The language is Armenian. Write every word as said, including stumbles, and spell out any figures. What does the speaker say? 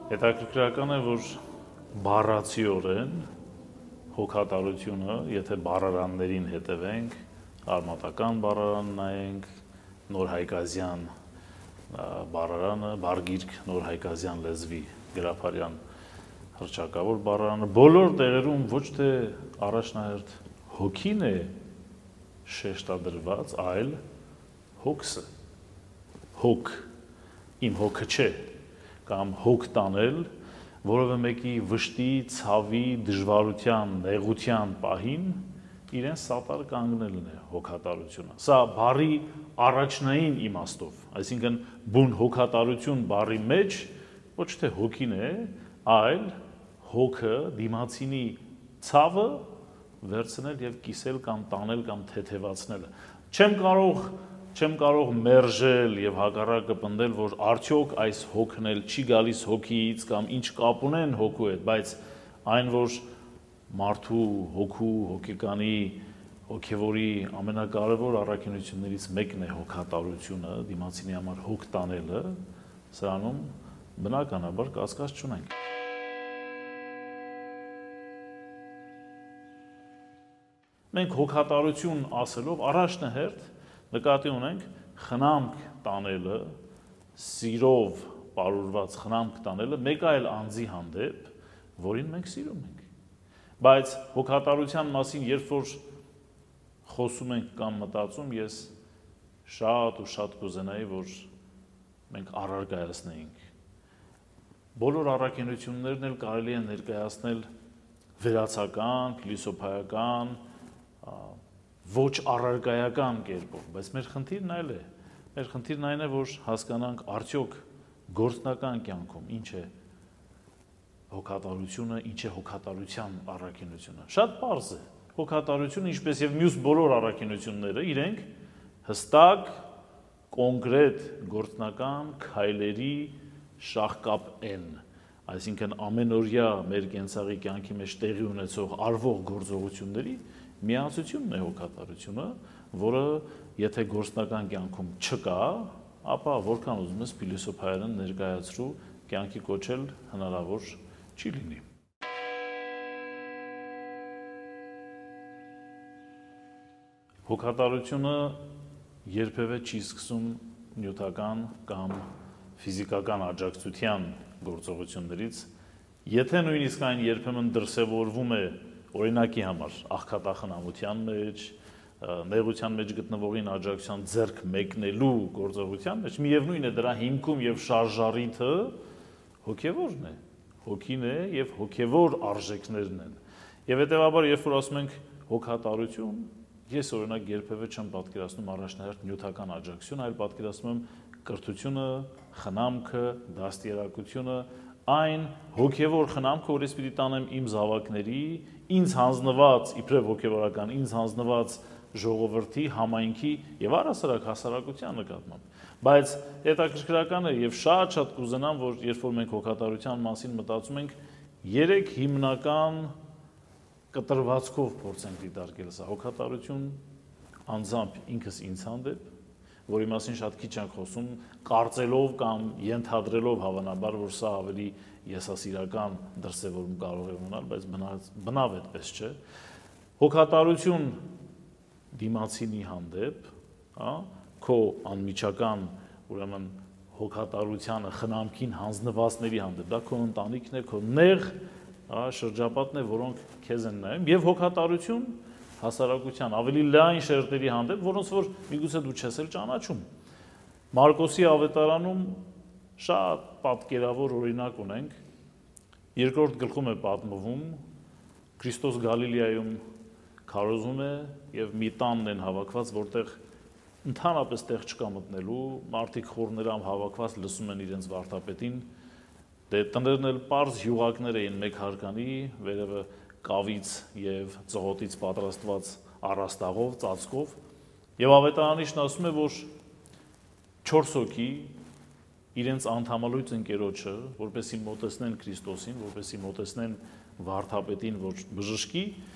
Հետաքրքրական է, որ բառացիորեն հոգատարությունը, եթե բառարաններին հետևենք, արմատական բառարան նայենք, Նոր Հայկազյան բառարանը, բարգիրք Նոր Հայկազյան լեզվի գրաբարյան հռչակավոր բառարանը, բոլոր տեղերում ոչ թե առաջնահերթ հոգին է շեշտադրված, այլ հոգսը, հոգ, իմ հոգը չէ, կամ հոգ տանել, որովը մեկի վշտի, ցավի, դժվարության, նեղության պահին իրեն սատար կանգնելն է հոգատարությունը։ Սա բառի առաջնային իմաստով, այսինքն բուն հոգատարություն բառի մեջ ոչ թե հոգին է, այլ հոգը դիմացինի ցավը վերցնել եւ կիսել կամ տանել կամ թեթևացնելը։ Չեմ կարող Չեմ կարող մերժել եւ հակառակը պնդել, որ արդյոք այս հոգն էլ չի գալիս հոգից կամ ինչ կապ ունեն հոգու հետ, բայց այն, որ մարդու հոգու, հոգեկանի, հոգևորի ամենակարևոր առաքինություններից մեկն է հոգատարությունը, դիմացինի համար հոգ տանելը, սրանում բնականաբար կասկած չունենք։ Մենք հոգատարություն ասելով առաջնահերթ նկատի ունենք խնամք տանելը, սիրով պարուրված խնամք տանելը մեկ այլ անձի հանդեպ, որին մենք սիրում ենք։ Բայց հոգատարության մասին, երբ որ խոսում ենք կամ մտածում, ես շատ ու շատ կուզենայի, որ մենք առարկայացնեինք։ Բոլոր առաքինություններն էլ կարելի է ներկայացնել վերացական, փիլիսոփայական, ոչ առարկայական կերպով, բայց մեր խնդիրն այլ է։ Մեր խնդիրն այն է, որ հասկանանք արդյոք գործնական կյանքում ինչ է հոգատարությունը, ինչ է հոգատարության առաքինությունը։ Շատ պարզ է։ Հոգատարությունը, ինչպես եւ մյուս բոլոր առաքինությունները, իրենք հստակ, կոնկրետ գործնական քայլերի շաղկապ են։ Այսինքն ամենօրյա մեր կենցաղի կյանքի մեջ տեղի ունեցող արվող գործողությունների միացությունն է հոգատարությունը, որը եթե գործնական կյանքում չկա, ապա որքան ուզում ես փիլիսոփայերեն ներկայացրու, կյանքի կոչել հնարավոր չի լինի։ Հոգատարությունը երբևէ չի սկսում նյութական կամ ֆիզիկական աջակցության գործողություններից, եթե նույնիսկ այն երբեմն դրսևորվում է օրինակի համար աղքատախնամության մեջ, նեղության մեջ գտնվողին աջակցության ձեռք մեկնելու գործողության մեջ, միևնույն է դրա հիմքում եւ շարժառիթը հոգեվորն է, հոգին է եւ հոգեվոր արժեքներն են։ Եվ հետեւաբար, երբ որ ասում ենք հոգատարություն, ես օրինակ երբևէ չեմ պատկերացնում առաջնահերթ նյութական աջակցություն, այլ պատկերացնում եմ կրթությունը, խնամքը, դաստիարակությունը, այն հոգևոր խնամքը, որ ես պիտի տանեմ իմ զավակների, ինձ հանձնված, իբրև հոգևորական, ինձ հանձնված ժողովրդի, համայնքի եւ առհասարակ հասարակության նկատմամբ։ Բայց հետաքրքրական է եւ շատ-շատ կուզենամ, որ երբ որ մենք հոգատարության մասին մտածում ենք, երեք հիմնական կտրվածքով փորձենք դիտարկել սա։ Հոգատարություն անձամբ ինքս ինձ հանդեպ, որի մասին շատ քիչ ենք խոսում, կարծելով կամ ենթադրելով հավանաբար, որ սա ավելի եսասիրական դրսևորում կարող է ունենալ, բայց բնավ այդպես չէ։ Հոգատարություն դիմացինի հանդեպ, հա, քո անմիջական, ուրեմն հոգատարությանը խնամքին հանձնվածների հանդեպ, դա քո ընտանիքն է, քո նեղ, հա, շրջապատն է, որոնք քեզ են նայում, եւ հոգատարություն հասարակության ավելի լայն շերտերի հանդեպ, որոնց որ միգուցե դու չես էլ ճանաչում։ Մարկոսի ավետարանում շատ պատկերավոր օրինակ ունենք։ Երկրորդ գլխում է պատմվում, Քրիստոս Գալիլեայում քարոզում է եւ մի տանն են հավաքված, որտեղ ընդհանրապես տեղ չկա մտնելու, մարդիկ խորներամ հավաքված լսում են իրենց վարդապետին, դե տներն էլ պարզ յուղակներ էին մեկ հարկանի, վերևը կավից եւ ծղոտից պատրաստված առաստաղով, ծածկով, եւ ավետարանիչն ասում է, որ չորս հոգի իրենց անդամալույց ընկերոջը, որպեսզի մոտեցնեն Քրիստոսին, որպեսզի մոտեցնեն վարդապետին, որ բժշկի,